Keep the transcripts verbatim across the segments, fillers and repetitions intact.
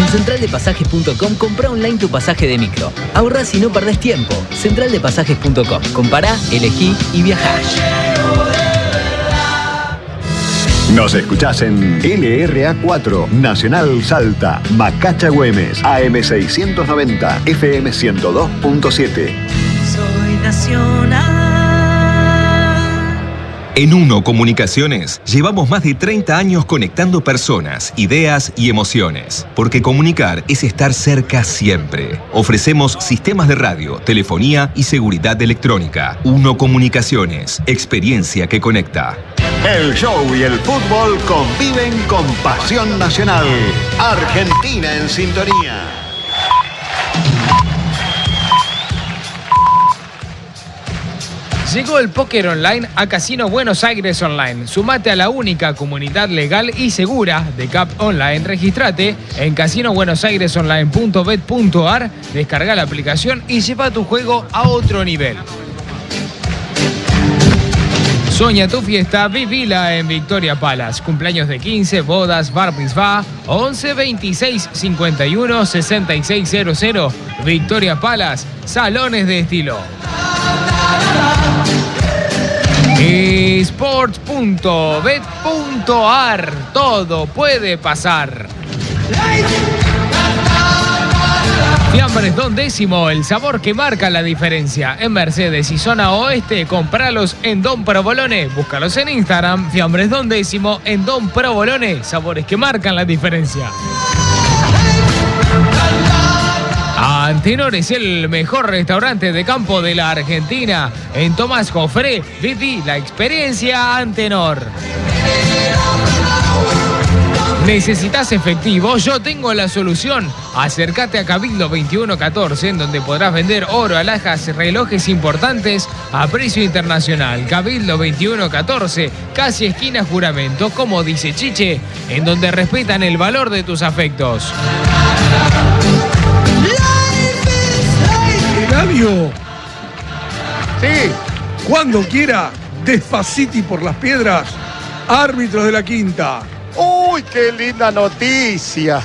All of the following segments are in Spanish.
En central de pasajes punto com comprá online tu pasaje de micro. Ahorrás y no perdés tiempo. central de pasajes punto com. Compará, elegí y viajá. Nos escuchás en L R A cuatro, Nacional Salta, Macacha Güemes, A M seiscientos noventa, F M ciento dos punto siete. Soy Nacional. En Uno Comunicaciones llevamos más de treinta años conectando personas, ideas y emociones. Porque comunicar es estar cerca siempre. Ofrecemos sistemas de radio, telefonía y seguridad electrónica. Uno Comunicaciones, experiencia que conecta. El show y el fútbol conviven con pasión nacional. Argentina en sintonía. Llegó el póker online a Casino Buenos Aires Online. Sumate a la única comunidad legal y segura de C A P Online. Registrate en casino buenos aires online punto bet punto ar, descarga la aplicación y lleva tu juego a otro nivel. Soña tu fiesta, vivila en Victoria Palace. Cumpleaños de quince, bodas, bar mitzvah, once veintiséis cincuenta y uno sesenta y seis cero cero. Victoria Palace, salones de estilo. Sports punto bet punto ar, todo puede pasar. Fiambres Don Décimo, el sabor que marca la diferencia. En Mercedes y zona oeste, compralos en Don Provolone. Búscalos en Instagram, Fiambres Don Décimo, en Don Provolone, sabores que marcan la diferencia. Antenor es el mejor restaurante de campo de la Argentina. En Tomás Jofré, viví la experiencia Antenor. ¿Necesitas efectivo? Yo tengo la solución. Acércate a Cabildo veintiuno catorce, en donde podrás vender oro, alhajas, relojes importantes a precio internacional. Cabildo veintiuno catorce, casi esquina Juramento, como dice Chiche, en donde respetan el valor de tus afectos. Eladio. Sí. Cuando quiera, Despaciti por las Piedras, árbitros de la quinta. ¡Uy, qué linda noticia!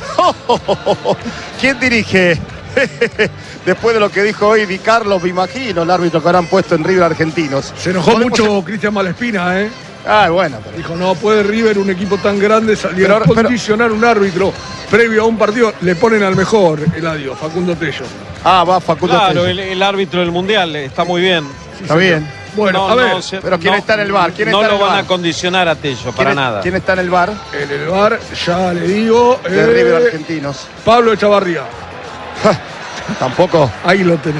¿Quién dirige? Después de lo que dijo hoy Di Carlos, me imagino, el árbitro que habrán puesto en River Argentinos. Se enojó mucho Cristian Malespina, ¿eh? Ah, bueno. Pero... Dijo, no puede River, un equipo tan grande, salir a condicionar un árbitro previo a un partido. Le ponen al mejor, Eladio, Facundo Tello. Ah, va Facundo claro, Tello. Claro, el, el árbitro del Mundial está muy bien. Sí, está bien. Bueno, no, a ver. No, se, pero ¿quién no, está en el bar? ¿Quién no está lo en el van bar? a condicionar a Tello, para ¿Quién, nada. ¿Quién está en el bar? En el bar, ya le digo. De eh, River Argentinos. Pablo Echavarría. Tampoco. Ahí lo tenés.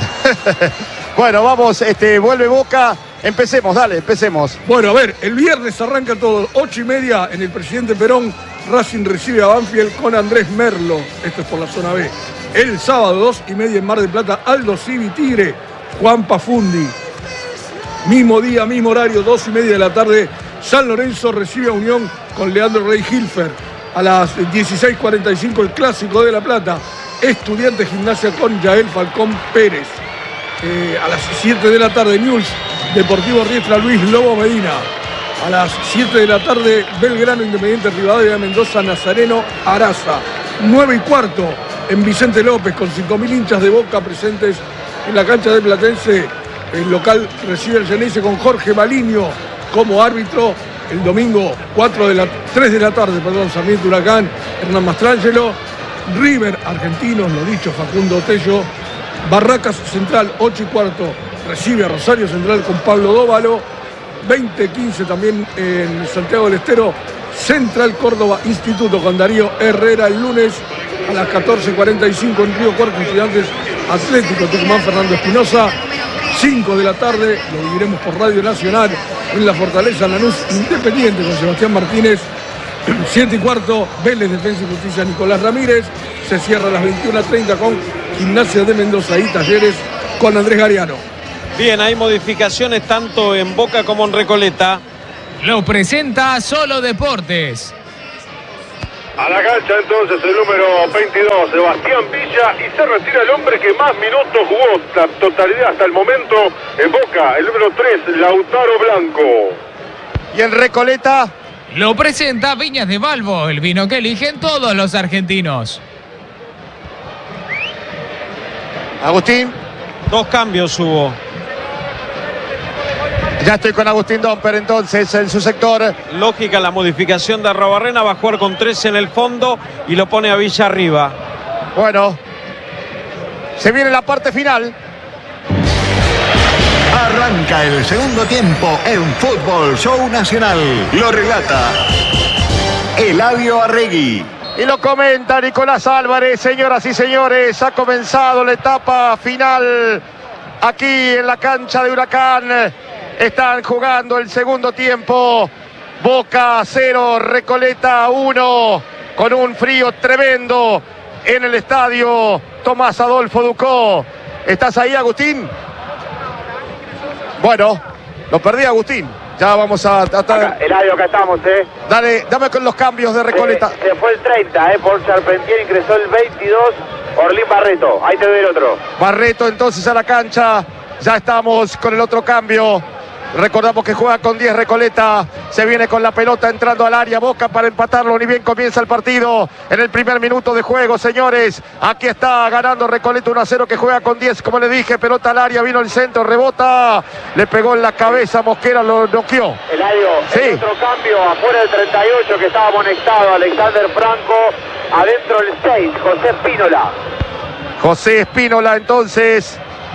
Bueno, vamos, este, vuelve Boca. Empecemos, dale, empecemos. Bueno, a ver, el viernes arranca todo. Ocho y media en el Presidente Perón. Racing recibe a Banfield con Andrés Merlo. Esto es por la zona B. El sábado, dos y media en Mar del Plata, Aldo Civi Tigre, Juan Pafundi. Mismo día, mismo horario, dos y media de la tarde, San Lorenzo recibe a Unión con Leandro Rey Hilfer. A las dieciséis cuarenta y cinco, el Clásico de La Plata, Estudiantes Gimnasia con Yael Falcón Pérez. Eh, a las siete de la tarde, Newell's Deportivo Riestra Luis Lobo Medina. A las siete de la tarde, Belgrano Independiente Rivadavia Mendoza Nazareno Araza. nueve y cuarto en Vicente López, con cinco mil hinchas de Boca presentes en la cancha de Platense. El local recibe el Geneise con Jorge Baliño como árbitro. El domingo, cuatro de la, tres de la tarde, perdón, Sarmiento Huracán, Hernán Mastrangelo. River Argentinos, lo dicho, Facundo Tello. Barracas Central, ocho y cuarto, recibe a Rosario Central con Pablo Dóvalo. veinte quince también en Santiago del Estero, Central Córdoba Instituto con Darío Herrera. El lunes a las catorce cuarenta y cinco en Río Cuarto, Estudiantes Atlético Tucumán Fernando Espinosa. cinco de la tarde, lo viviremos por Radio Nacional en la Fortaleza Lanús Independiente con Sebastián Martínez. siete y cuarto, Vélez Defensa y Justicia Nicolás Ramírez. Se cierra a las veintiuna treinta con Gimnasia de Mendoza y Talleres con Andrés Gariano. Bien, hay modificaciones tanto en Boca como en Recoleta. Lo presenta Solo Deportes. A la cancha entonces el número veintidós, Sebastián Villa, y se retira el hombre que más minutos jugó, la totalidad hasta el momento en Boca, el número tres, Lautaro Blanco. Y en Recoleta lo presenta Viñas de Balbo, el vino que eligen todos los argentinos. Agustín. Dos cambios hubo. Ya estoy con Agustín Domper entonces en su sector. Lógica la modificación de Arrobarrena. Va a jugar con tres en el fondo y lo pone a Villa arriba. Bueno, se viene la parte final. Arranca el segundo tiempo en Fútbol Show Nacional. Lo relata Eladio Arregui. Y lo comenta Nicolás Álvarez. Señoras y señores, ha comenzado la etapa final aquí en la cancha de Huracán. Están jugando el segundo tiempo. Boca cero, Recoleta uno. Con un frío tremendo en el estadio Tomás Adolfo Ducó. ¿Estás ahí, Agustín? Bueno, lo perdí, Agustín. Ya vamos a tratar. Eladio, acá estamos, ¿eh? Dale, dame con los cambios de Recoleta. Se, se fue el treinta, ¿eh? Por Charpentier ingresó el veintidós. Orlín Barreto. Ahí te doy el otro. Barreto entonces a la cancha. Ya estamos con el otro cambio. Recordamos que juega con diez Recoleta. Se viene con la pelota entrando al área. Boca para empatarlo. Ni bien comienza el partido. En el primer minuto de juego, señores. Aquí está ganando Recoleta uno a cero, que juega con diez. Como le dije, pelota al área. Vino el centro, rebota. Le pegó en la cabeza. Mosquera lo noqueó. Eladio, sí. El otro cambio afuera del treinta y ocho que estaba amonestado. Alexander Franco. Adentro el seis. José Espínola. José Espínola, entonces.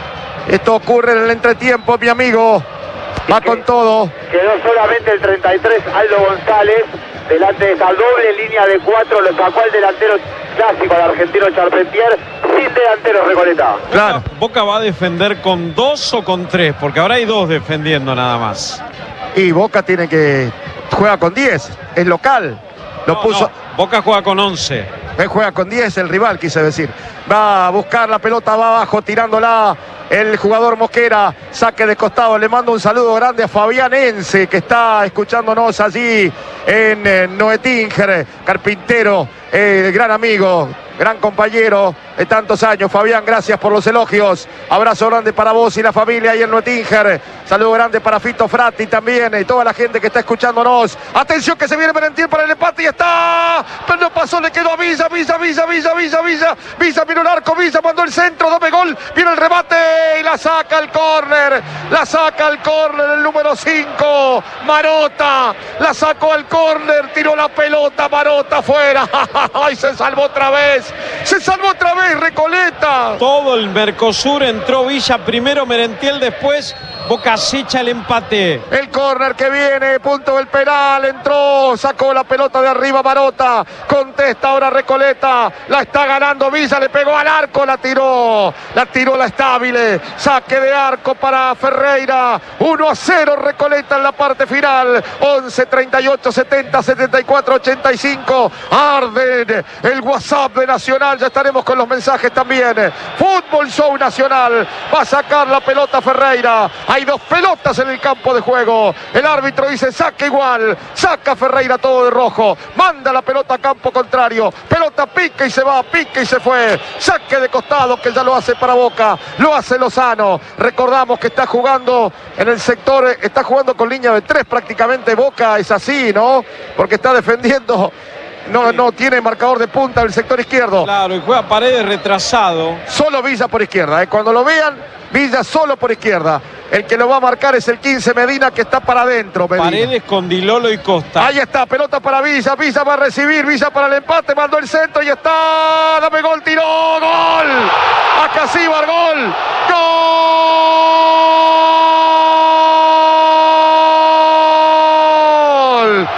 Esto ocurre en el entretiempo, mi amigo. Va con todo. Quedó solamente el treinta y tres, Aldo González, delante de esa doble línea de cuatro. Lo sacó el delantero clásico del argentino Charpentier, sin delantero Recoleta. Claro. Boca, Boca va a defender con dos o con tres, porque ahora hay dos defendiendo nada más. Y Boca tiene que... juega con diez, es local. Lo no, puso... no. Boca juega con once. Él juega con diez, el rival, quise decir. Va a buscar la pelota, va abajo, tirándola el jugador Mosquera. Saque de costado. Le mando un saludo grande a Fabián Ence, que está escuchándonos allí en eh, Noetinger. Carpintero, eh, gran amigo, gran compañero de tantos años. Fabián, gracias por los elogios. Abrazo grande para vos y la familia ahí en Noetinger. Saludo grande para Fito Fratti también y toda la gente que está escuchándonos. Atención que se viene Merentiel para el empate y está. Pero no pasó, le quedó a Villa, Villa, Villa, Villa, Villa, Villa. Villa miró el arco, Villa mandó el centro, dame gol. Viene el remate y la saca al córner. La saca al córner el número cinco. Marota. La sacó al córner, tiró la pelota, Marota afuera. ¡Ay, se salvó otra vez! ¡Se salvó otra vez! Recoleta. Todo el Mercosur entró Villa, primero Merentiel, después Boca acecha el empate. El córner que viene, punto del penal, entró, sacó la pelota de arriba Marota, contesta ahora Recoleta, la está ganando Villa, le pegó al arco, la tiró, la tiró la Estable, saque de arco para Ferreira, uno a cero Recoleta en la parte final, once, treinta y ocho, setenta, setenta y cuatro, ochenta y cinco, arden el WhatsApp de Nacional, ya estaremos con los mensajes también. Fútbol Show Nacional, va a sacar la pelota Ferreira. Hay dos pelotas en el campo de juego. El árbitro dice saca igual. Saca Ferreira todo de rojo. Manda la pelota a campo contrario. Pelota pica y se va, pica y se fue. Saque de costado que ya lo hace para Boca. Lo hace Lozano. Recordamos que está jugando en el sector, está jugando con línea de tres prácticamente. Boca es así, ¿no? Porque está defendiendo. No, no tiene marcador de punta en el sector izquierdo. Claro, y juega Paredes retrasado. Solo Villa por izquierda, ¿eh? Cuando lo vean, Villa solo por izquierda. El que lo va a marcar es el quince Medina, que está para adentro. Medina. Paredes con Dilolo y Costa. Ahí está, pelota para Villa. Villa va a recibir, Villa para el empate. Mandó el centro y está. Dame gol, tiró. ¡Gol! A Casíbar, gol. ¡Gol!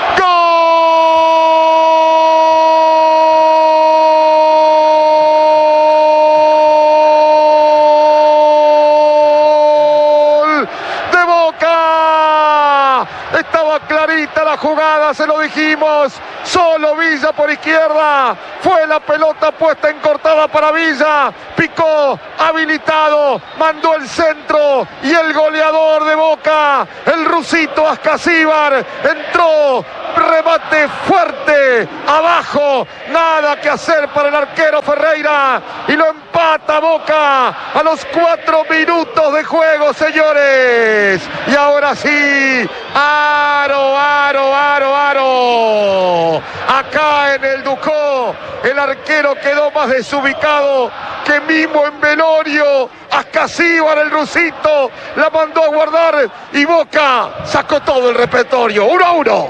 Estaba clarita la jugada, se lo dijimos. Solo Villa por izquierda. Fue la pelota puesta en cortada para Villa. Picó, habilitado, mandó el centro. Y el goleador de Boca, el rusito Ascasíbar, entró. Remate fuerte, abajo. Nada que hacer para el arquero Ferreira. Y lo empata Boca a los cuatro minutos de juego, señores. Y ahora sí, aro, aro, aro, aro. Acá en el Ducó, el arquero quedó más desubicado que mimo en velorio. Ascasíbar, el rusito, la mandó a guardar y Boca sacó todo el repertorio. Uno a uno.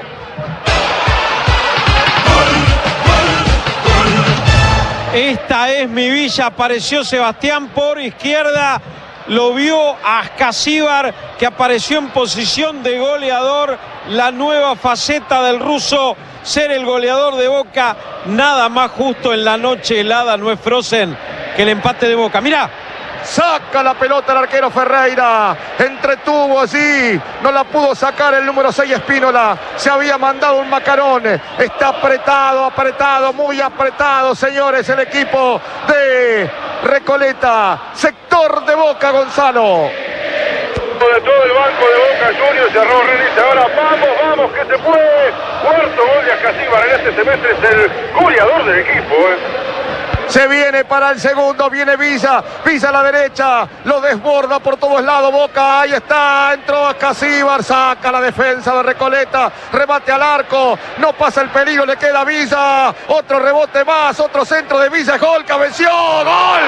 Esta es mi Villa, apareció Sebastián por izquierda, lo vio a Ascasíbar, que apareció en posición de goleador, la nueva faceta del ruso, ser el goleador de Boca. Nada más justo en la noche helada, no es Frozen, que el empate de Boca. Mirá. Saca la pelota el arquero Ferreira, entretuvo así, no la pudo sacar el número seis Espínola, se había mandado un macarón, está apretado, apretado, muy apretado, señores, el equipo de Recoleta, sector de Boca, Gonzalo. De todo el banco de Boca Juniors, cerró Renis, ahora vamos, vamos, que se puede. Cuarto gol de Ascasíbar en este semestre, es el goleador del equipo, ¿eh? Se viene para el segundo, viene Villa, Villa a la derecha, lo desborda por todos lados Boca, ahí está, entró Ascasíbar, saca la defensa de Recoleta, remate al arco, no pasa el peligro, le queda Villa, otro rebote más, otro centro de Villa, gol, cabeció, gol,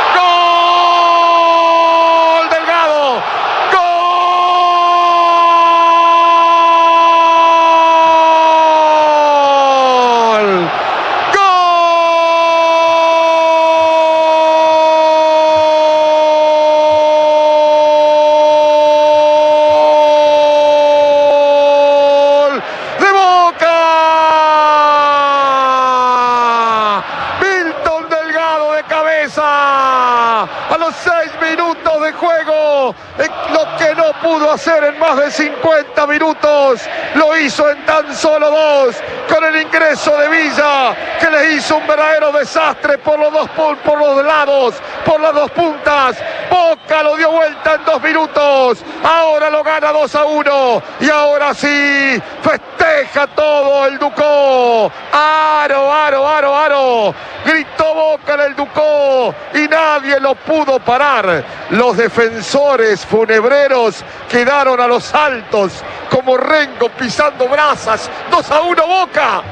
gol, Delgado, gol. Lo que no pudo hacer en más de cincuenta minutos, lo hizo en tan solo dos, con el ingreso de Villa, que le hizo un verdadero desastre por los dos por los lados, por las dos puntas. Boca lo dio vuelta en dos minutos, ahora lo gana dos a uno, y ahora sí, festeja todo el Ducó. Aro, aro, aro, aro, gritó Boca en el Ducó, y nadie lo pudo parar. Los defensores funebreros quedaron a los altos, como Rengo pisando brasas. Dos a uno Boca.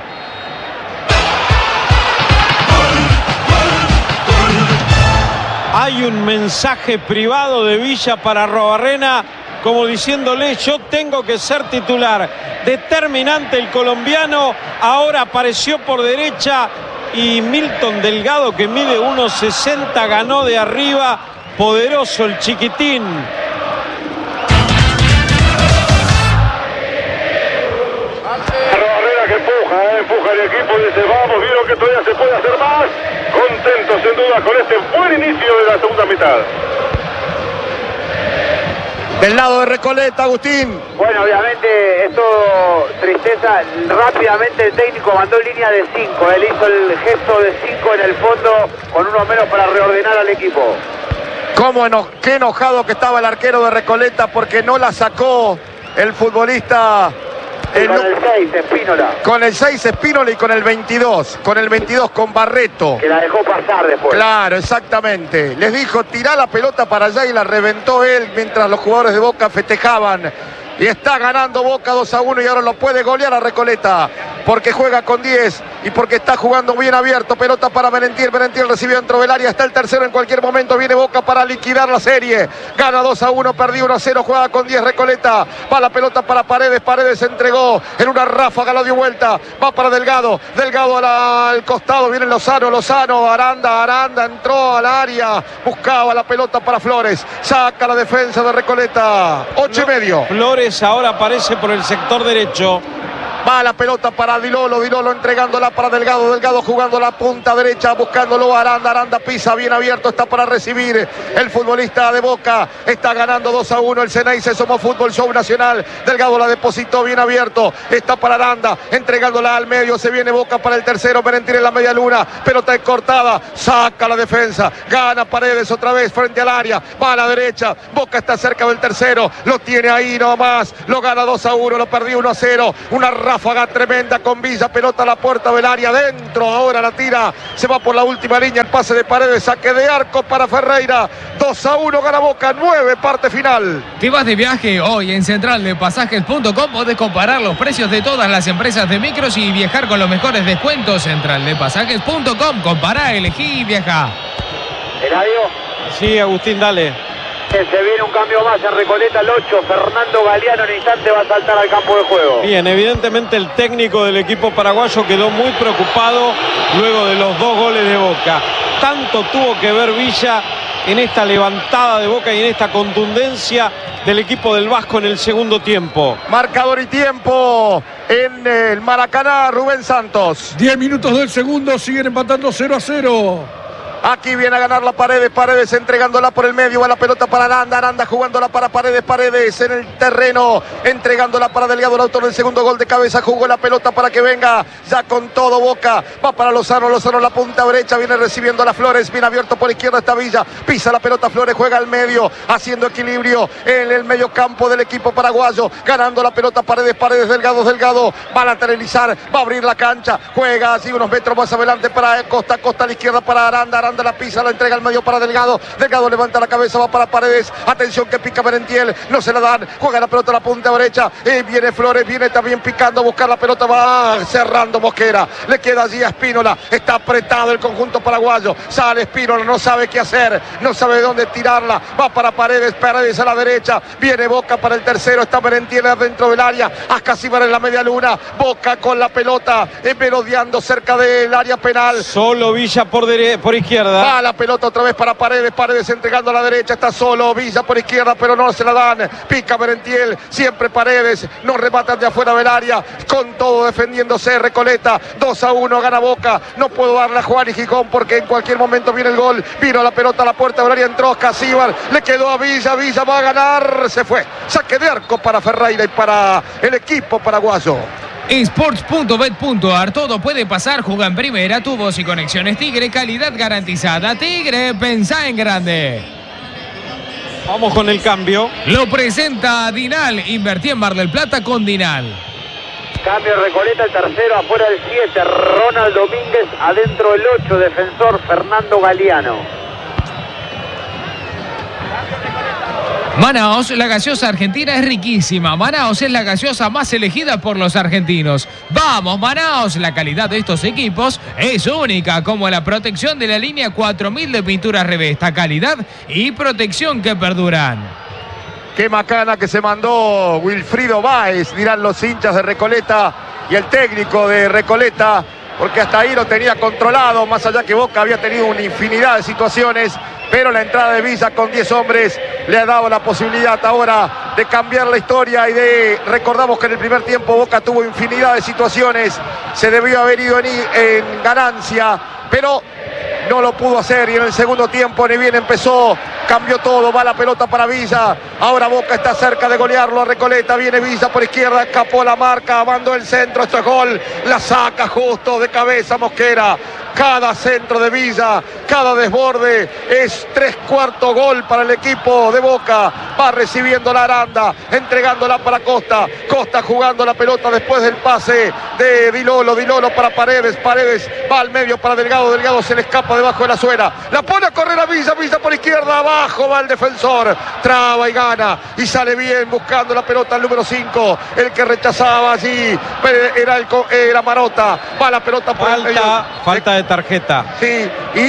Hay un mensaje privado de Villa para Arruabarrena, como diciéndole: yo tengo que ser titular. Determinante el colombiano, ahora apareció por derecha, y Milton Delgado, que mide uno sesenta, ganó de arriba. Poderoso el chiquitín. Arruabarrena que empuja, eh, empuja el equipo, dice vamos, vieron que todavía se puede hacer más. Contento sin duda con este buen inicio de la segunda mitad. Del lado de Recoleta, Agustín. Bueno, obviamente esto tristeza. Rápidamente el técnico mandó línea de cinco. Él hizo el gesto de cinco en el fondo, con uno menos para reordenar al equipo. Cómo eno qué enojado que estaba el arquero de Recoleta porque no la sacó el futbolista. Sí, con el seis, Espínola. Con el seis, Espínola, y con el veintidós. Con el veintidós, con Barreto. Que la dejó pasar después. Claro, exactamente. Les dijo, tirá la pelota para allá, y la reventó él mientras los jugadores de Boca festejaban. Y está ganando Boca dos a uno, y ahora lo puede golear a Recoleta, porque juega con diez y porque está jugando bien abierto. Pelota para Merentiel, Merentiel recibió dentro del área, está el tercero, en cualquier momento viene Boca para liquidar la serie. Gana dos a uno, perdió uno a cero, juega con diez Recoleta. Va la pelota para Paredes, Paredes entregó en una ráfaga, la dio vuelta, va para Delgado, Delgado al, al costado, viene Lozano, Lozano, Aranda, Aranda entró al área, buscaba la pelota para Flores, saca la defensa de Recoleta. Ocho no, y medio. Flores ahora aparece por el sector derecho. Va la pelota para Dilolo, Dilolo entregándola para Delgado, Delgado jugando la punta derecha, buscándolo a Aranda, Aranda pisa bien abierto, está para recibir el futbolista de Boca, está ganando dos a uno el Ceneice, Somos Fútbol Show Nacional. Delgado la depositó bien abierto, está para Aranda, entregándola al medio, se viene Boca para el tercero, Merentiel en la media luna, pelota cortada, saca la defensa, gana Paredes otra vez frente al área, va a la derecha, Boca está cerca del tercero, lo tiene ahí nomás, lo gana dos a uno, lo perdió uno a cero, una ráfaga tremenda con Villa, pelota a la puerta del área, dentro, ahora la tira, se va por la última línea, el pase de Paredes, saque de arco para Ferreira, dos a uno gana Boca, nueve, parte final. ¿Te vas de viaje hoy en central de pasajes punto com? Podés comparar los precios de todas las empresas de micros y viajar con los mejores descuentos. central de pasajes punto com, compará, elegí y viajá. Eladio. Sí, Agustín, dale. Se viene un cambio más en Recoleta, el ocho, Fernando Galeano en instante va a saltar al campo de juego. Bien, evidentemente el técnico del equipo paraguayo quedó muy preocupado luego de los dos goles de Boca. Tanto tuvo que ver Villa en esta levantada de Boca y en esta contundencia del equipo del Vasco en el segundo tiempo. Marcador y tiempo en el Maracaná, Rubén Santos. diez minutos del segundo, siguen empatando cero a cero. Aquí viene a ganar la Paredes, Paredes entregándola por el medio, va la pelota para Aranda, Aranda jugándola para Paredes, Paredes en el terreno, entregándola para Delgado, el autor del segundo gol de cabeza, jugó la pelota para que venga ya con todo Boca, va para Lozano, Lozano la punta derecha, viene recibiendo a las Flores, bien abierto por izquierda esta Villa, pisa la pelota Flores, juega al medio, haciendo equilibrio en el medio campo del equipo paraguayo, ganando la pelota Paredes, Paredes, Delgado, Delgado, va a lateralizar, va a abrir la cancha, juega así unos metros más adelante para Costa, Costa a la izquierda para Aranda, Aranda la pisa, la entrega al medio para Delgado, Delgado levanta la cabeza, va para Paredes, atención que pica Merentiel, no se la dan, juega la pelota a la punta derecha, y viene Flores, viene también picando a buscar la pelota, va cerrando Mosquera, le queda allí a Espínola, está apretado el conjunto paraguayo, sale Espínola, no sabe qué hacer, no sabe dónde tirarla, va para Paredes, Paredes a la derecha, viene Boca para el tercero, está Merentiel dentro del área, Ascasíbar en la media luna, Boca con la pelota, merodeando cerca del área penal. Solo Villa por, dere- por izquierda. Va la pelota otra vez para Paredes, Paredes entregando a la derecha, está solo Villa por izquierda, pero no se la dan, pica Merentiel, siempre Paredes, no rematan de afuera del área, con todo defendiéndose Recoleta, dos a uno gana Boca, no puedo darle a Juan y Gijón porque en cualquier momento viene el gol, vino la pelota a la puerta del área, entró Ascasíbar, le quedó a Villa, Villa va a ganar, se fue, saque de arco para Ferreira y para el equipo paraguayo. Sports punto bet punto ar, todo puede pasar, juega en primera, tu voz y conexiones Tigre, calidad garantizada. Tigre, pensá en grande. Vamos con el cambio. Lo presenta Dinal, invertí en Mar del Plata con Dinal. Cambio Recoleta, el tercero, afuera el siete, Ronald Domínguez, adentro el ocho, defensor Fernando Galeano. Manaos, la gaseosa argentina es riquísima. Manaos es la gaseosa más elegida por los argentinos. Vamos, Manaos, la calidad de estos equipos es única, como la protección de la línea cuatro mil de pintura Revesta, calidad y protección que perduran. Qué macana que se mandó Wilfrido Báez, dirán los hinchas de Recoleta y el técnico de Recoleta, porque hasta ahí lo tenía controlado, más allá que Boca había tenido una infinidad de situaciones, pero la entrada de Villa con diez hombres le ha dado la posibilidad ahora de cambiar la historia y de, recordamos que en el primer tiempo Boca tuvo infinidad de situaciones, se debió haber ido en, en ganancia, pero no lo pudo hacer y en el segundo tiempo ni bien empezó, cambió todo, va la pelota para Villa, ahora Boca está cerca de golearlo a Recoleta, viene Villa por izquierda, escapó la marca, mandó el centro, esto es gol, la saca justo de cabeza Mosquera, cada centro de Villa, cada desborde es tres cuartos gol para el equipo de Boca, va recibiendo la Aranda, entregándola para Costa, Costa jugando la pelota después del pase de Dilolo, Dilolo para Paredes, Paredes va al medio para Delgado, Delgado se le escapa debajo de la suela, la pone a correr a Villa, Villa por izquierda, abajo va el defensor, traba y gana, y sale bien buscando la pelota el número cinco, el que rechazaba allí era, el, era Marota, va la pelota por falta, el medio. Falta de tarjeta. Sí, y,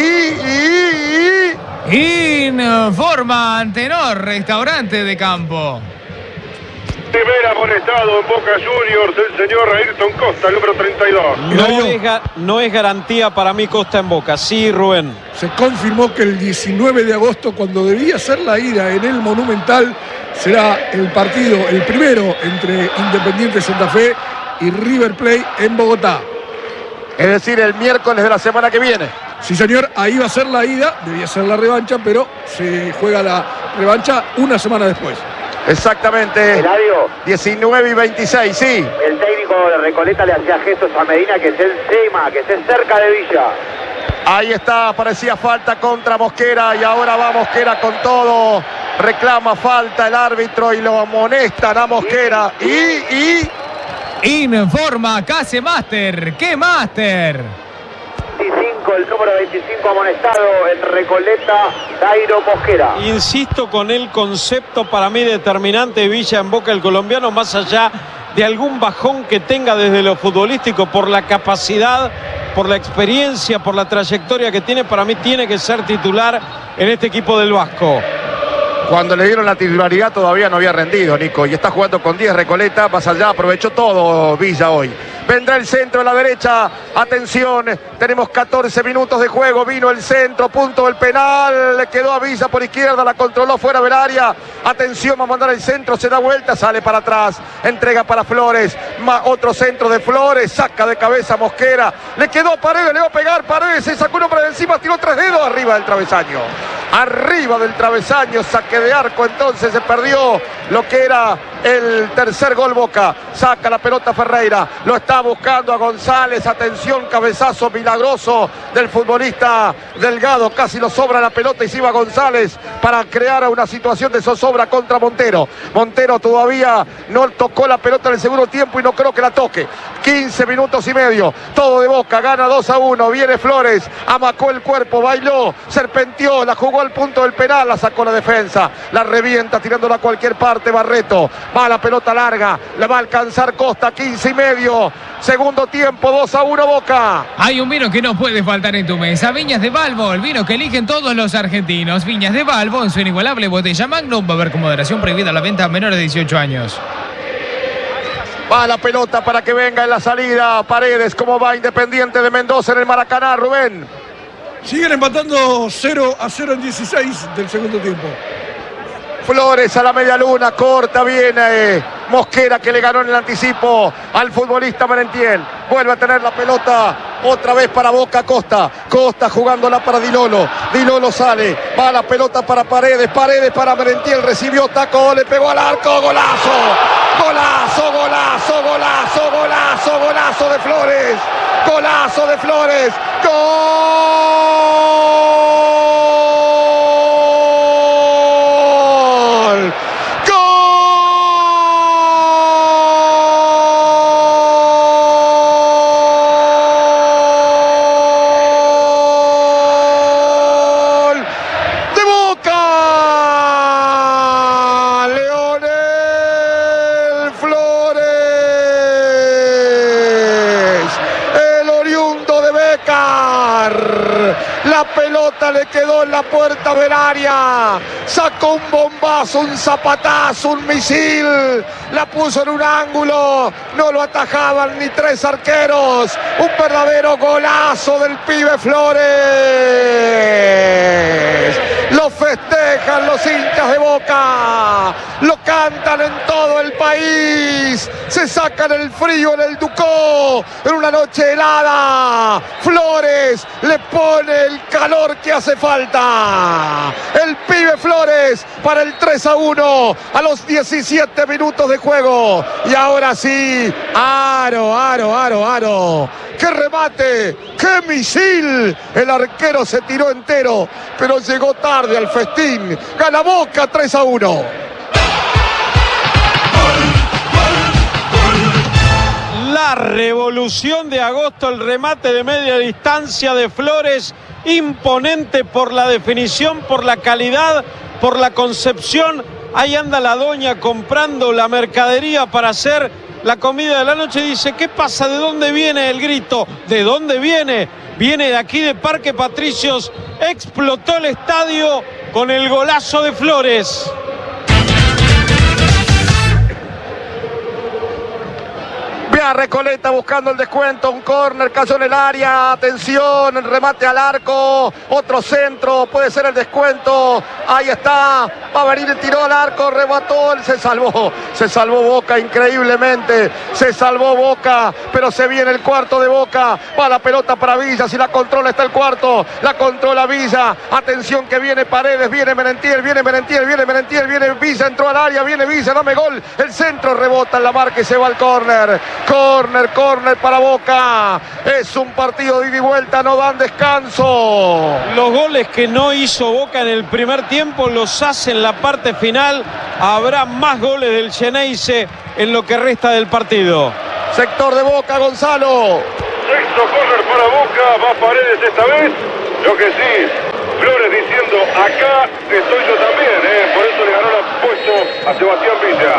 y, y... Informa Antenor, restaurante de campo. Primer amonestado en Boca Juniors, el señor Ayrton Costa, el número treinta y dos. No es, no es garantía para mí Costa en Boca. Sí, Rubén. Se confirmó que el diecinueve de agosto, cuando debía ser la ida en el Monumental, será el partido, el primero entre Independiente Santa Fe y River Plate en Bogotá. Es decir, el miércoles de la semana que viene. Sí, señor, ahí va a ser la ida, debía ser la revancha, pero se juega la revancha una semana después. Exactamente. Eladio. diecinueve y veintiséis, sí. El técnico de Recoleta le hacía gestos a Medina que esté encima, que esté cerca de Villa. Ahí está, parecía falta contra Mosquera y ahora va Mosquera con todo. Reclama falta el árbitro y lo amonestan a Mosquera. Y, y... Informa Case Master. ¿Qué Master? veinticinco, el número veinticinco amonestado en Recoleta, Dairo Mosquera. Insisto con el concepto para mí determinante de Villa en Boca, el colombiano, más allá de algún bajón que tenga desde lo futbolístico por la capacidad, por la experiencia, por la trayectoria que tiene, para mí tiene que ser titular en este equipo del Vasco. Cuando le dieron la titularidad todavía no había rendido, Nico, y está jugando con diez Recoleta, más allá, aprovechó todo Villa hoy. Vendrá el centro a la derecha, atención, tenemos catorce minutos de juego, vino el centro, punto del penal, le quedó a Villa por izquierda, la controló fuera del área, atención, va a mandar el centro, se da vuelta, sale para atrás, entrega para Flores, otro centro de Flores, saca de cabeza Mosquera, le quedó a Paredes, le va a pegar Paredes, se sacó uno para encima, tiró tres dedos arriba del travesaño, arriba del travesaño, saque de arco, entonces se perdió lo que era el tercer gol Boca, saca la pelota Ferreira, lo está buscando a González, atención, cabezazo milagroso del futbolista Delgado, casi lo sobra la pelota y se iba González para crear una situación de zozobra contra Montero. Montero todavía no tocó la pelota en el segundo tiempo y no creo que la toque. quince minutos y medio, todo de Boca, gana dos a uno, viene Flores, amacó el cuerpo, bailó, serpenteó, la jugó al punto del penal, la sacó la defensa, la revienta tirándola a cualquier parte Barreto, va la pelota larga, la va a alcanzar Costa, quince y medio, segundo tiempo, dos a uno Boca. Hay un vino que no puede faltar en tu mesa, Viñas de Balbo, el vino que eligen todos los argentinos. Viñas de Balbo en su inigualable botella Magnum, va a haber con moderación prohibida la venta a menores de dieciocho años. Va la pelota para que venga en la salida Paredes, como va Independiente de Mendoza en el Maracaná, Rubén. Siguen empatando cero a cero en dieciséis del segundo tiempo. Flores a la media luna, corta, viene Mosquera que le ganó en el anticipo al futbolista Merentiel. Vuelve a tener la pelota otra vez para Boca, Costa. Costa jugándola para Dilolo. Dilolo sale, va la pelota para Paredes. Paredes para Merentiel, recibió taco, le pegó al arco, golazo. Golazo, golazo, golazo, golazo, golazo de Flores. Golazo de Flores. ¡Gol! La pelota le quedó en la puerta del área, sacó un bombazo, un zapatazo, un misil, la puso en un ángulo, no lo atajaban ni tres arqueros, un verdadero golazo del pibe Flores. Lo festejan los hinchas de Boca, lo cantan en todo el país, se sacan el frío en el Ducó, en una noche helada. Flores le pone el calor que hace falta. El pibe Flores para el tres a uno a los diecisiete minutos de juego. Y ahora sí, aro, aro, aro, aro. ¡Qué remate! ¡Qué misil! El arquero se tiró entero, pero llegó tarde al festín. Gana Boca tres a uno. La revolución de agosto, el remate de media distancia de Flores, imponente por la definición, por la calidad, por la concepción. Ahí anda la doña comprando la mercadería para hacer la comida de la noche. Dice, ¿qué pasa? ¿De dónde viene el grito? ¿De dónde viene? Viene de aquí de Parque Patricios. Explotó el estadio con el golazo de Flores. Vea Recoleta buscando el descuento, un córner, cayó en el área, atención, el remate al arco, otro centro, puede ser el descuento, ahí está, va a venir el tiro al arco, remató, se salvó, se salvó Boca increíblemente, se salvó Boca, pero se viene el cuarto de Boca, va la pelota para Villa, si la controla está el cuarto, la controla Villa, atención que viene Paredes, viene Merentiel, viene Merentiel, viene Merentiel, viene Villa, entró al área, viene Villa, dame gol, el centro rebota en la marca y se va al córner. Córner, córner para Boca. Es un partido de ida y vuelta, no dan descanso. Los goles que no hizo Boca en el primer tiempo los hace en la parte final. Habrá más goles del Xeneize en lo que resta del partido. Sector de Boca, Gonzalo. Sexto córner para Boca, va Paredes esta vez. Lo que sí, Flores diciendo, acá estoy yo también, ¿eh? Por eso le ganó el puesto a Sebastián Villa.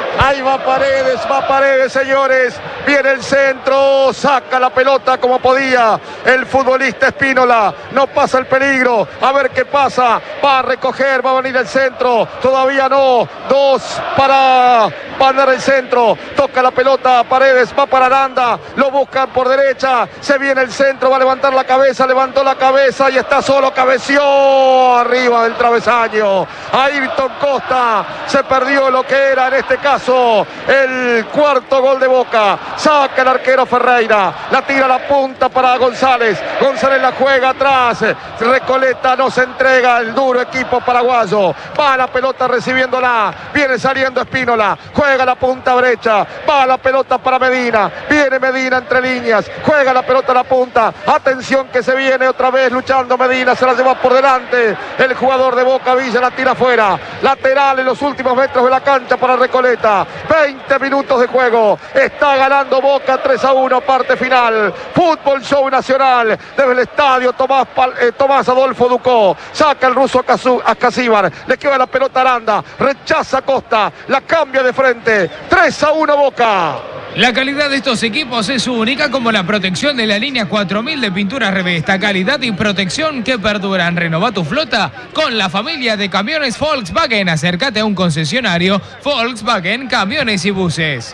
Ahí va Paredes, va Paredes, señores. Viene el centro, saca la pelota como podía el futbolista Espínola. No pasa el peligro. A ver qué pasa. Va a recoger, va a venir el centro. Todavía no. Dos para mandar el centro. Toca la pelota Paredes, va para Aranda. Lo buscan por derecha. Se viene el centro, va a levantar la cabeza. Levantó la cabeza y está solo. Cabeció arriba del travesaño. Ayrton Costa se perdió lo que era en este caso el cuarto gol de Boca. Saca el arquero Ferreira, la tira a la punta para González. González la juega atrás. Recoleta no se entrega, el duro equipo paraguayo. Va la pelota recibiéndola. Viene saliendo Espínola. Juega la punta derecha. Va la pelota para Medina. Viene Medina entre líneas. Juega la pelota a la punta. Atención que se viene otra vez luchando Medina. Se la lleva por delante. El jugador de Boca Villa la tira afuera. Lateral en los últimos metros de la cancha para Recoleta. veinte minutos de juego. Está ganando Boca tres a uno, parte final. Fútbol Show Nacional desde el estadio Tomás, Pal, eh, Tomás Adolfo Ducó. Saca el ruso a Casíbar. Le queda la pelota a Aranda. Rechaza Costa. La cambia de frente. tres a uno Boca. La calidad de estos equipos es única, como la protección de la línea cuatro mil de pinturas Revesta. Calidad y protección que perduran. Renova tu flota con la familia de camiones Volkswagen. Acércate a un concesionario Volkswagen Camiones y Buses.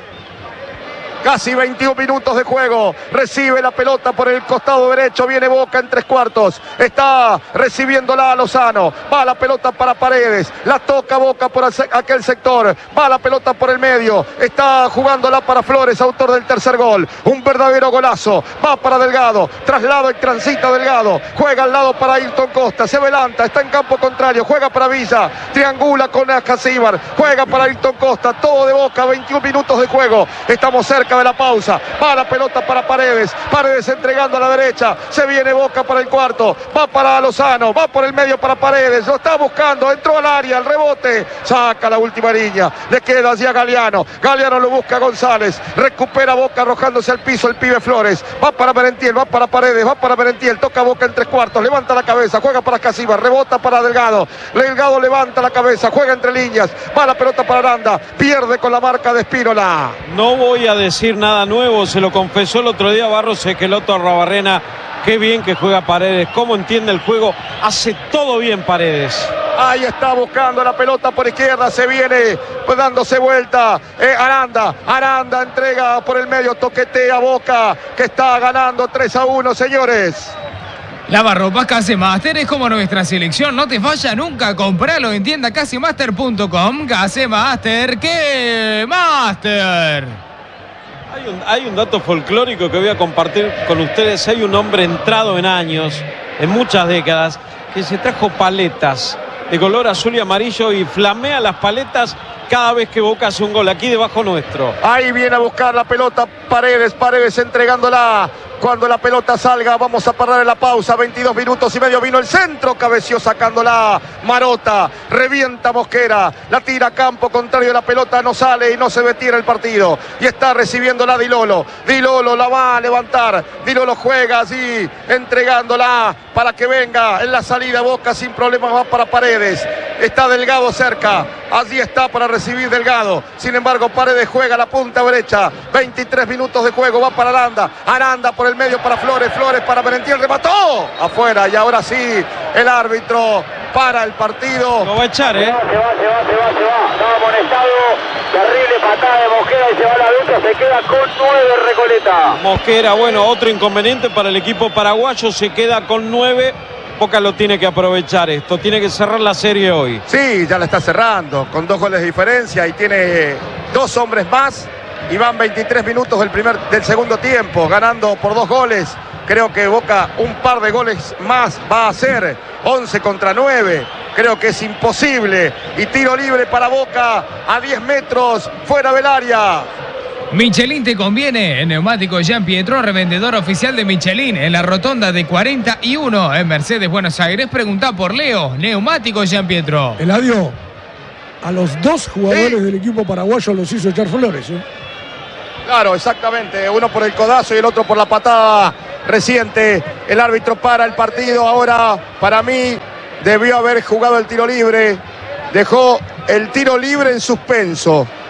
Casi veintiún minutos de juego. Recibe la pelota por el costado derecho. Viene Boca en tres cuartos. Está recibiéndola a Lozano. Va la pelota para Paredes. La toca Boca por aquel sector. Va la pelota por el medio. Está jugándola para Flores, autor del tercer gol. Un verdadero golazo. Va para Delgado. Traslado y transita Delgado. Juega al lado para Ayrton Costa. Se adelanta. Está en campo contrario. Juega para Villa. Triangula con Casíbar. Juega para Ayrton Costa. Todo de Boca. veintiún minutos de juego. Estamos cerca de la pausa. Va la pelota para Paredes. Paredes entregando a la derecha. Se viene Boca para el cuarto. Va para Lozano. Va por el medio para Paredes. Lo está buscando. Entró al área. El rebote. Saca la última línea. Le queda hacia Galeano. Galeano lo busca González. Recupera Boca arrojándose al piso el pibe Flores. Va para Merentiel. Va para Paredes. Va para Merentiel. Toca Boca en tres cuartos. Levanta la cabeza. Juega para Casíbar. Rebota para Delgado. Delgado levanta la cabeza. Juega entre líneas. Va la pelota para Aranda. Pierde con la marca de Espínola. No voy a decir nada nuevo, se lo confesó el otro día Barros Esqueloto a Rabarrena. Qué bien que juega Paredes, cómo entiende el juego, hace todo bien Paredes. Ahí está buscando la pelota por izquierda, se viene pues dándose vuelta. Eh, Aranda, Aranda entrega por el medio, toquetea Boca, que está ganando tres a uno, señores. Lavarropas Casemaster es como nuestra selección, no te falla nunca. Compralo en tienda casemaster punto com. Casemaster, ¿qué Master? Hay un, hay un dato folclórico que voy a compartir con ustedes. Hay un hombre entrado en años, en muchas décadas, que se trajo paletas de color azul y amarillo y flamea las paletas cada vez que Boca hace un gol, aquí debajo nuestro. Ahí viene a buscar la pelota Paredes, Paredes entregándola. Cuando la pelota salga, vamos a parar en la pausa. veintidós minutos y medio. Vino el centro, cabeció sacándola Marota. Revienta Mosquera. La tira a campo contrario. La pelota no sale y no se retira el partido. Y está recibiéndola Di Lolo. Di Lolo la va a levantar. Di Lolo juega así, entregándola para que venga en la salida. Boca sin problemas va para Paredes. Está Delgado cerca. Allí está para recibir Delgado. Sin embargo, Paredes juega la punta derecha. veintitrés minutos de juego. Va para Aranda. Aranda por el medio para Flores. Flores para Merentiel. Remató. Afuera. Y ahora sí, el árbitro para el partido. Lo va a echar, ¿eh? Se va, se va, se va, se va. Se va. Estaba amonestado. Terrible patada de Mosquera y se va a la lucha. Se queda con nueve Recoleta. Mosquera, bueno, otro inconveniente para el equipo paraguayo. Se queda con nueve. Boca lo tiene que aprovechar esto, tiene que cerrar la serie hoy. Sí, ya la está cerrando, con dos goles de diferencia y tiene dos hombres más y van veintitrés minutos del, primer, del segundo tiempo, ganando por dos goles. Creo que Boca un par de goles más va a hacer, once contra nueve. Creo que es imposible y tiro libre para Boca a diez metros fuera del área. Michelin te conviene. En Neumáticos Jean Pietro, revendedor oficial de Michelin, en la rotonda de cuarenta y uno en Mercedes, Buenos Aires. Preguntá por Leo. Neumáticos Jean Pietro. Eladio, a los dos jugadores ¿Sí? del equipo paraguayo los hizo echar Flores, ¿eh? Claro, exactamente. Uno por el codazo y el otro por la patada reciente. El árbitro para el partido. Ahora, para mí, debió haber jugado el tiro libre. Dejó el tiro libre en suspenso.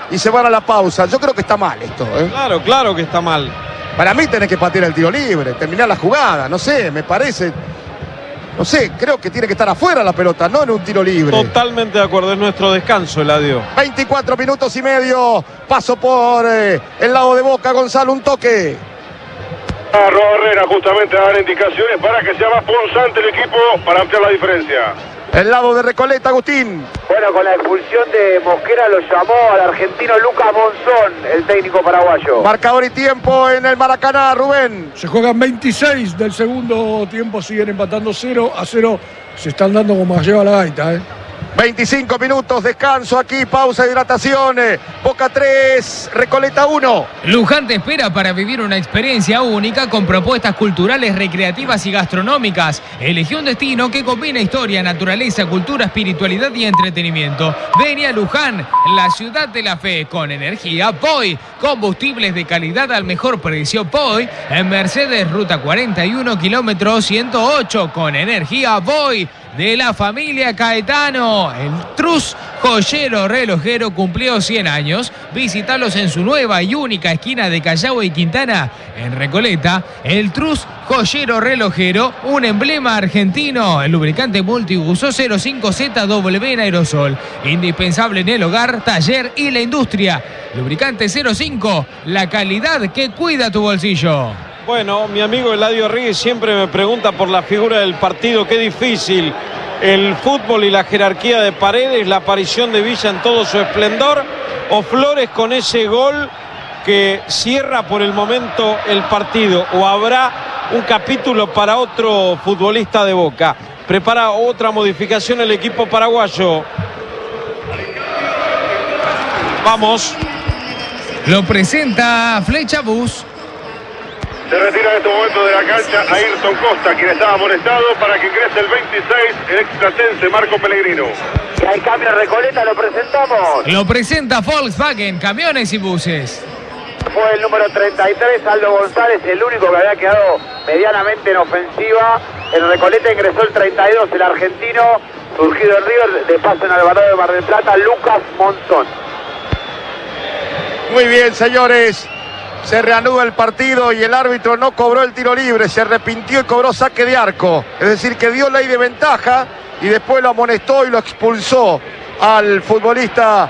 y se van a la pausa. Yo creo que está mal esto, ¿eh? Claro, claro que está mal. Para mí tenés que patear el tiro libre, terminar la jugada, no sé, me parece... No sé, creo que tiene que estar afuera la pelota, no en un tiro libre. Totalmente de acuerdo, es nuestro descanso, Eladio. veinticuatro minutos y medio, paso por eh, el lado de Boca, Gonzalo, un toque. A Rob Herrera justamente a dar indicaciones para que sea más punzante el equipo para ampliar la diferencia. El lado de Recoleta, Agustín. Bueno, con la expulsión de Mosquera lo llamó al argentino Lucas Monzón, el técnico paraguayo. Marcador y tiempo en el Maracaná, Rubén. Se juegan veintiséis del segundo tiempo, siguen empatando cero a cero. Se están dando como lleva la gaita, ¿eh? veinticinco minutos, descanso aquí, pausa de hidratación. Boca tres, Recoleta uno. Luján te espera para vivir una experiencia única con propuestas culturales, recreativas y gastronómicas. Elegí un destino que combina historia, naturaleza, cultura, espiritualidad y entretenimiento. Ven a Luján, la ciudad de la fe, con energía P O I. Combustibles de calidad al mejor precio P O I. En Mercedes, ruta cuarenta y uno, kilómetro ciento ocho, con energía P O I. De la familia Caetano, el Trus Joyero Relojero cumplió cien años. Visítalos en su nueva y única esquina de Callao y Quintana, en Recoleta. El Trus Joyero Relojero, un emblema argentino. El lubricante multiuso cero cinco Z W en aerosol, indispensable en el hogar, taller y la industria. Lubricante cero cinco, la calidad que cuida tu bolsillo. Bueno, mi amigo Eladio Ríguez siempre me pregunta por la figura del partido. Qué difícil el fútbol y la jerarquía de Paredes, la aparición de Villa en todo su esplendor, o Flores con ese gol que cierra por el momento el partido, o habrá un capítulo para otro futbolista de Boca. Prepara otra modificación el equipo paraguayo. Vamos. Lo presenta Flecha Bus. Se retira en este momento de la cancha Ayrton Costa, quien estaba amonestado, para que ingrese el veintiséis, el extratense Marco Pellegrino. Que hay cambio en Recoleta, lo presentamos. Lo presenta Volkswagen, camiones y buses. Fue el número treinta y tres, Aldo González, el único que había quedado medianamente en ofensiva. En Recoleta ingresó el treinta y dos, el argentino, surgido en River, de paso en Alvarado de Mar del Plata, Lucas Monzón. Muy bien, señores. Se reanuda el partido y el árbitro no cobró el tiro libre, se arrepintió y cobró saque de arco. Es decir, que dio ley de ventaja y después lo amonestó y lo expulsó al futbolista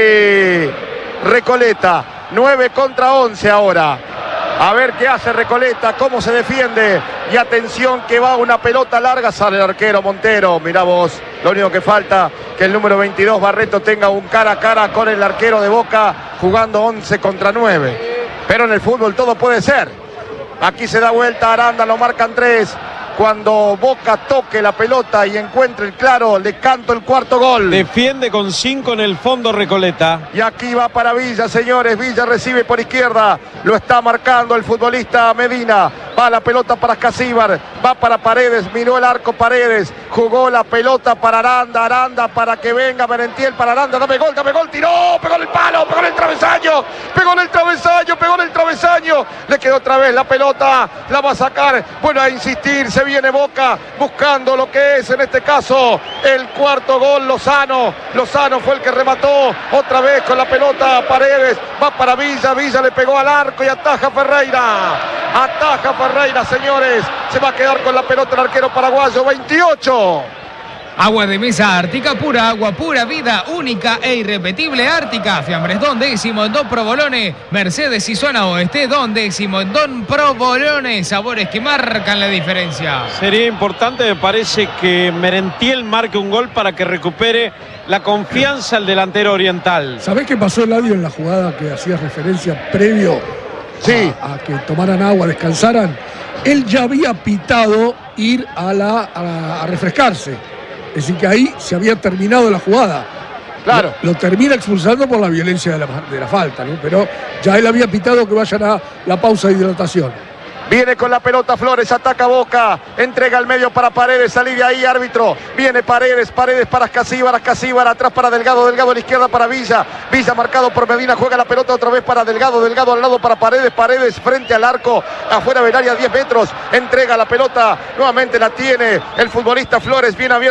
de Recoleta. nueve contra once ahora. A ver qué hace Recoleta, cómo se defiende. Y atención que va una pelota larga, sale el arquero Montero. Mirá vos, lo único que falta que el número veintidós, Barreto, tenga un cara a cara con el arquero de Boca, jugando once contra nueve. Pero en el fútbol todo puede ser. Aquí se da vuelta Aranda, lo marcan tres. Cuando Boca toque la pelota y encuentre el claro, le canto el cuarto gol. Defiende con cinco en el fondo Recoleta. Y aquí va para Villa, señores. Villa recibe por izquierda. Lo está marcando el futbolista Medina. Va la pelota para Casíbar. Va para Paredes. Miró el arco Paredes. Jugó la pelota para Aranda. Aranda para que venga Merentiel para Aranda. Dame gol, dame gol. Tiró. Pegó en el palo. Pegó en el travesaño. Pegó en el travesaño. Pegó en el travesaño. Le quedó otra vez la pelota. La va a sacar. Bueno, a insistir. Se viene Boca buscando lo que es en este caso el cuarto gol. Lozano. Lozano fue el que remató. Otra vez con la pelota Paredes. Va para Villa. Villa le pegó al arco y ataja Ferreira. Ataja Ferreira, señores. Se va a quedar con la pelota el arquero paraguayo. veintiocho. Agua de mesa Ártica, pura agua, pura vida, única e irrepetible Ártica. Fiambres Don décimo en Don Provolone, Mercedes y zona oeste, Don décimo en Don Provolone. Sabores que marcan la diferencia. Sería importante, me parece, que Merentiel marque un gol para que recupere la confianza al delantero oriental. ¿Sabés qué pasó, Eladio, en la jugada que hacía referencia previo sí. a, a que tomaran agua, descansaran? Él ya había pitado ir a, la, a, a refrescarse. Es decir, que ahí se había terminado la jugada. Claro. Lo, lo termina expulsando por la violencia de la, de la falta, ¿no? Pero ya él había pitado que vayan a la pausa de hidratación. Viene con la pelota Flores, ataca Boca, entrega al medio para Paredes, salí de ahí, árbitro. Viene Paredes, Paredes para Casíbar, Casíbar atrás para Delgado, Delgado a la izquierda para Villa. Villa marcado por Medina, juega la pelota otra vez para Delgado, Delgado al lado para Paredes, Paredes frente al arco, afuera del área diez metros. Entrega la pelota, nuevamente la tiene el futbolista Flores, bien abierto.